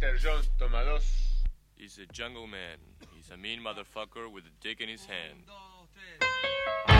Mr. Jones toma 2. He's a jungle man. He's a mean motherfucker with a dick in his hand. 1, 2, 3.